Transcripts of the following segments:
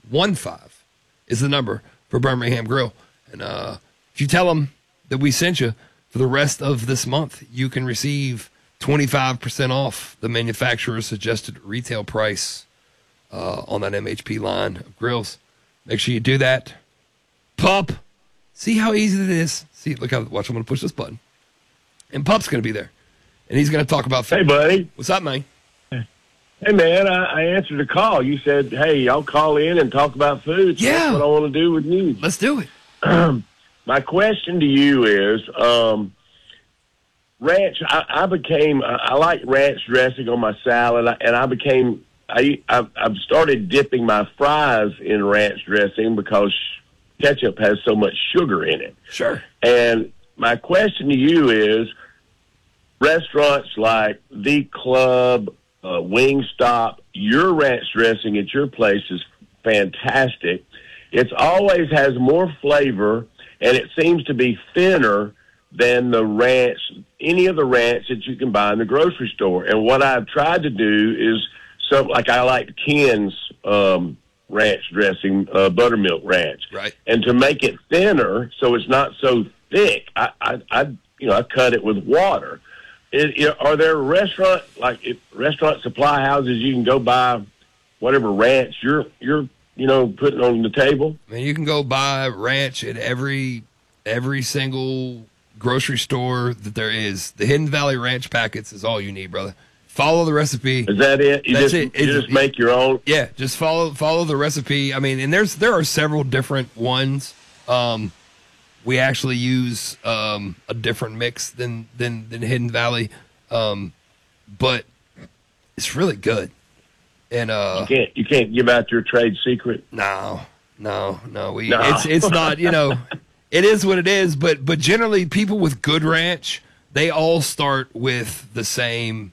is the number for Birmingham Grill. And if you tell them that we sent you for the rest of this month, you can receive 25% off the manufacturer's suggested retail price on that MHP line of grills. Make sure you do that. Pup, see how easy it is? See, watch, I'm going to push this button. And Pup's going to be there. And he's going to talk about food. Hey, buddy. What's up, man? Hey, man, I answered a call. You said, hey, I'll call in and talk about food. So Yeah. That's what I want to do with you. Let's do it. My question to you is, ranch, I like ranch dressing on my salad, and I've started dipping my fries in ranch dressing because ketchup has so much sugar in it. Sure. And my question to you is, restaurants like The Club, Wingstop, your ranch dressing at your place is fantastic. It always has more flavor, and it seems to be thinner than the ranch, any of the ranch that you can buy in the grocery store. And what I've tried to do is, I like Ken's ranch dressing, buttermilk ranch. Right. And to make it thinner so it's not so thick, I cut it with water. Are there restaurant supply houses you can go buy whatever ranch you're putting on the table? I mean, you can go buy ranch at every single grocery store that there is. The Hidden Valley Ranch packets is all you need, brother. Follow the recipe. Is that it? You just make your own? Yeah, just follow the recipe. I mean, and there are several different ones. We actually use a different mix than Hidden Valley, but it's really good. And you can't give out your trade secret. No. It's not. It is what it is. But generally, people with good ranch, they all start with the same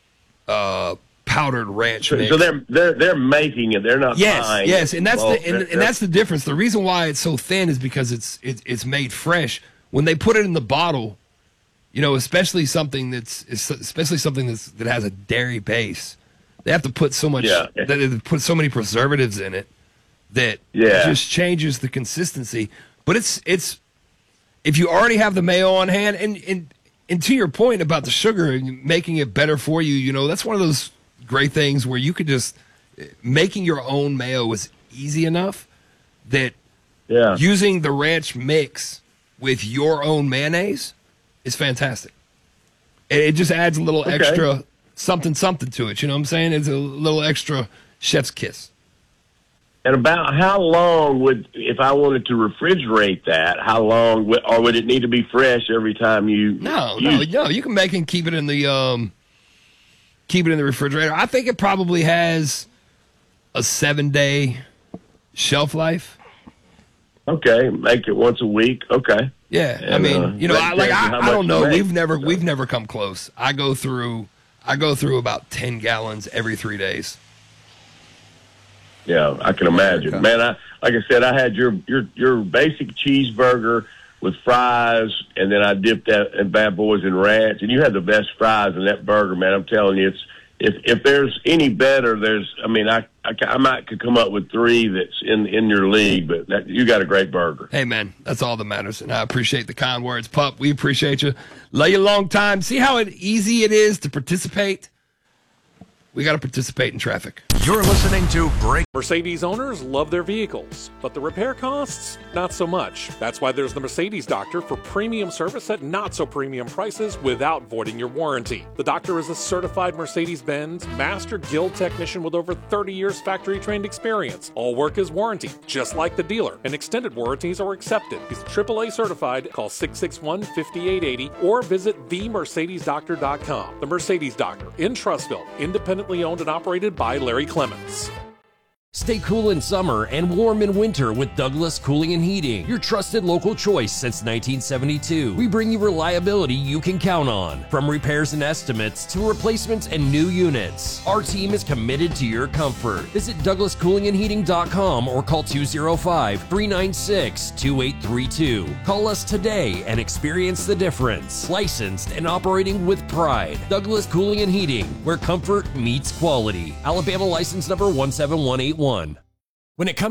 powdered ranch mix. So they're making it. They're not buying. Yes, and that's that's the difference. The reason why it's so thin is because it's made fresh. When they put it in the bottle, especially something that has a dairy base, they have to put so much. Yeah. They put so many preservatives in it that it just changes the consistency. But it's if you already have the mayo on hand, and to your point about the sugar and making it better for you, that's one of those great things where you could just making your own mayo is easy enough that using the ranch mix with your own mayonnaise is fantastic. It just adds a little extra something to it. You know what I'm saying? It's a little extra chef's kiss. And about how long if I wanted to refrigerate that, or would it need to be fresh every time you? No. You can make and keep it in the refrigerator. I think it probably has a 7-day shelf life. Okay, make it once a week. Okay. Yeah, and, I mean, I don't know. We've never come close. I go through about 10 gallons every 3 days. Yeah, I can imagine. Man, like I said, I had your basic cheeseburger with fries, and then I dipped that in Bad Boys and ranch, and you had the best fries in that burger, man. I'm telling you, if there's any better, I might could come up with 3 that's in your league, but you got a great burger. Hey, man, that's all that matters, and I appreciate the kind words. Pup, we appreciate you. Love you a long time. See how easy it is to participate? We got to participate in traffic. You're listening to Break. Mercedes owners love their vehicles, but the repair costs, not so much. That's why there's the Mercedes Doctor for premium service at not so premium prices without voiding your warranty. The Doctor is a certified Mercedes-Benz Master Guild technician with over 30 years factory trained experience. All work is warranty, just like the dealer, and extended warranties are accepted. He's AAA certified. Call 661-5880 or visit themercedesdoctor.com. The Mercedes Doctor in Trussville, independently owned and operated by Larry Clements. Stay cool in summer and warm in winter with Douglas Cooling and Heating, your trusted local choice since 1972. We bring you reliability you can count on, from repairs and estimates to replacements and new units. Our team is committed to your comfort. Visit DouglasCoolingandHeating.com or call 205-396-2832. Call us today and experience the difference. Licensed and operating with pride. Douglas Cooling and Heating, where comfort meets quality. Alabama license number 17181. When it comes